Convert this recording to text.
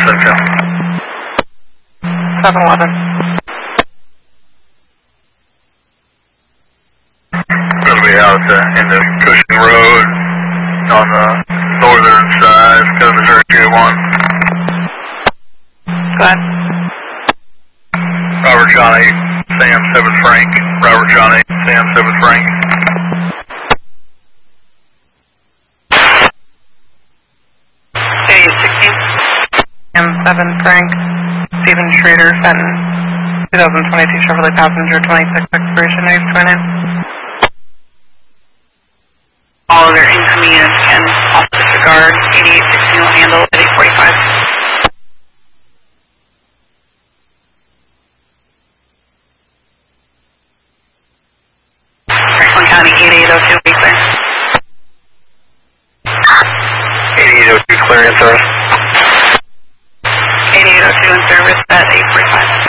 SoCal. 711. Going to be out in the Cushing Road on the northern side, go Missouri J1. Go ahead. Robert Johnny, Sam 7 Frank. Robert Johnny, Sam 7 Frank. Sam 7 Frank. Stephen Schrader, Fenton. 2022 Chevrolet Passenger 26 expiration days 29. All other incoming units can off disregard. 8816 will handle at 845. Franklin County 8802 be clear. 8802 clear in service. 8802 in service at 845.